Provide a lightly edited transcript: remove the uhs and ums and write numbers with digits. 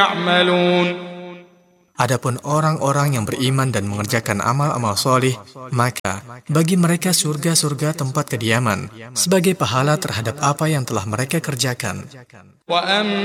يعملون. Adapun orang-orang yang beriman dan mengerjakan amal-amal solih, maka bagi mereka surga-surga tempat kediaman, sebagai pahala terhadap apa yang telah mereka kerjakan.